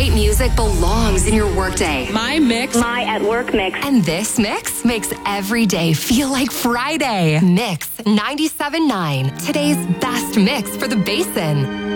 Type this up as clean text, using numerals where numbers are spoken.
great music belongs in your workday. My mix. My at work mix. And this mix makes every day feel like Friday. Mix 97.9, today's best mix for the Basin.